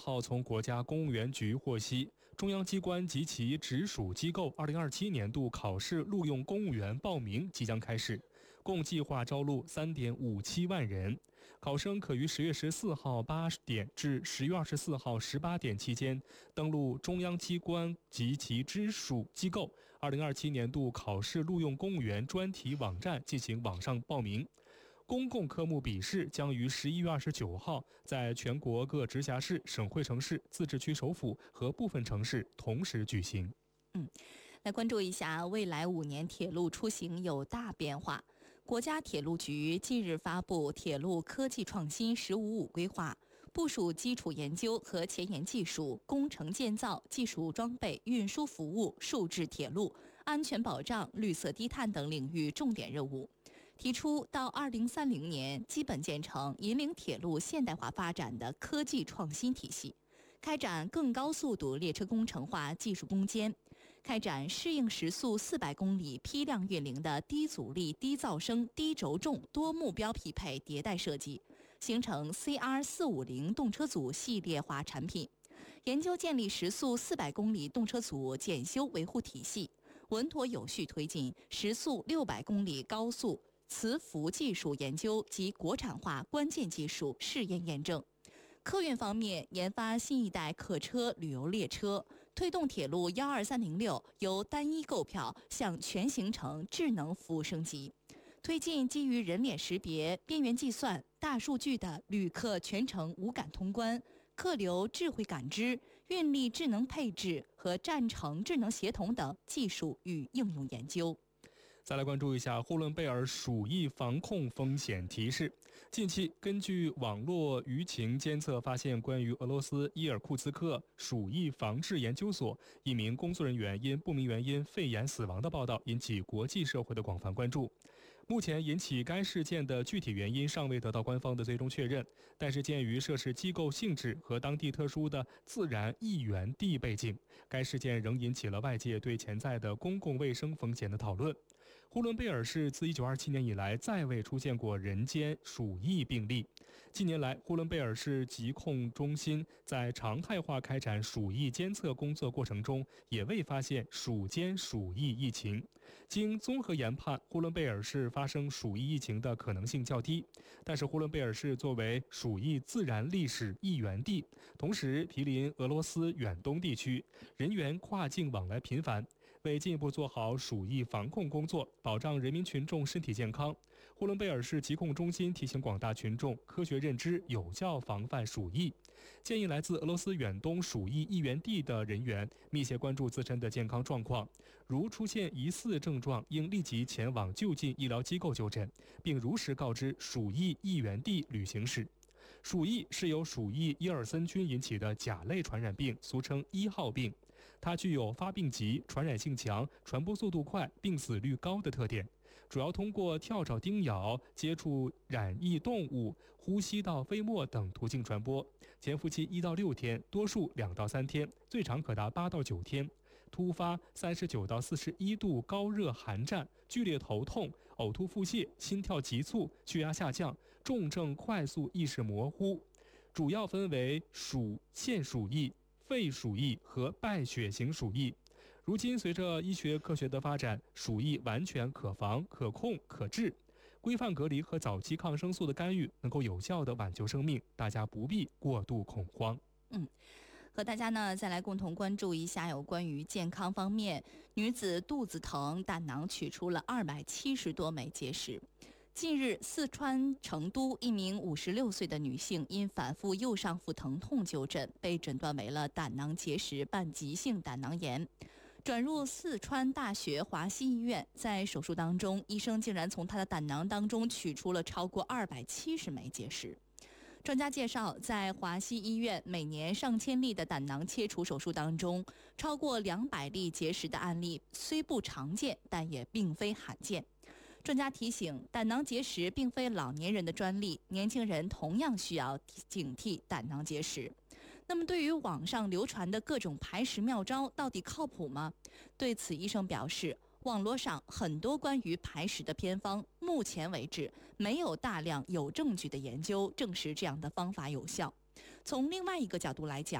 号从国家公务员局获悉，中央机关及其直属机构2027年度考试录用公务员报名即将开始，共计划招录3.57万人。考生可于10月14号8点至10月24号18点期间登录中央机关及其直属机构2027年度考试录用公务员专题网站进行网上报名。公共科目笔试将于11月29号在全国各直辖市、省会城市、自治区首府和部分城市同时举行。 来关注一下未来5年铁路出行有大变化。国家铁路局近日发布铁路科技创新“15+5”规划，部署基础研究和前沿技术、工程建造、技术装备、运输服务、数字铁路、安全保障、绿色低碳等领域重点任务，提出到2030年基本建成引领铁路现代化发展的科技创新体系，开展更高速度列车工程化技术攻坚，开展适应时速400公里批量运营的低阻力、低噪声、低轴重多目标匹配迭代设计，形成 CR450 动车组系列化产品，研究建立时速400公里动车组检修维护体系，稳妥有序推进时速600公里高速磁浮技术研究及国产化关键技术试验验证。客运方面，研发新一代客车旅游列车，推动铁路12306由单一购票向全行程智能服务升级，推进基于人脸识别、边缘计算、大数据的旅客全程无感通关、客流智慧感知、运力智能配置和站程智能协同等技术与应用研究。 再来关注一下呼伦贝尔鼠疫防控风险提示。近期，根据网络舆情监测发现，关于俄罗斯伊尔库茨克鼠疫防治研究所一名工作人员因不明原因肺炎死亡的报道，引起国际社会的广泛关注。目前引起该事件的具体原因尚未得到官方的最终确认，但是鉴于涉事机构性质和当地特殊的自然疫源地背景，该事件仍引起了外界对潜在的公共卫生风险的讨论。呼伦贝尔市自1927年以来再未出现过人间鼠疫病例。近年来，呼伦贝尔市疾控中心在常态化开展鼠疫监测工作过程中，也未发现鼠间鼠疫疫情。经综合研判，呼伦贝尔市发生鼠疫疫情的可能性较低。但是，呼伦贝尔市作为鼠疫自然历史疫源地，同时毗邻俄罗斯远东地区，人员跨境往来频繁，为进一步做好鼠疫防控工作，保障人民群众身体健康，呼伦贝尔市疾控中心提醒广大群众科学认知，有效防范鼠疫，建议来自俄罗斯远东鼠疫疫源地的人员密切关注自身的健康状况，如出现疑似症状，应立即前往就近医疗机构就诊，并如实告知鼠疫疫源地旅行史。鼠疫是由鼠疫耶尔森菌引起的甲类传染病，俗称1号病。它具有发病急、传染性强、传播速度快、病死率高的特点，主要通过跳蚤叮咬、接触染疫动物、呼吸道飞沫等途径传播，潜伏期1到6天，多数2到3天，最长可达8到9天。突发39到41度高热寒战、剧烈头痛、呕吐腹泻、心跳急促、血压下降、重症快速意识模糊，主要分为腺鼠疫、肺鼠疫和败血型鼠疫。如今，随着医学科学的发展，鼠疫完全可防、可控、可治。规范隔离和早期抗生素的干预能够有效地挽救生命，大家不必过度恐慌。 和大家呢再来共同关注一下有关于健康方面，女子肚子疼，胆囊取出了270多枚结石。近日，四川成都一名56岁的女性因反复右上腹疼痛就诊，被诊断为了胆囊结石伴急性胆囊炎，转入四川大学华西医院。在手术当中，医生竟然从她的胆囊当中取出了超过270枚结石。专家介绍，在华西医院每年上千例的胆囊切除手术当中，超过200例结石的案例虽不常见，但也并非罕见。专家提醒，胆囊结石并非老年人的专利，年轻人同样需要警惕胆囊结石。那么对于网上流传的各种排石妙招，到底靠谱吗？对此，医生表示，网络上很多关于排石的偏方，目前为止没有大量有证据的研究证实这样的方法有效。从另外一个角度来讲，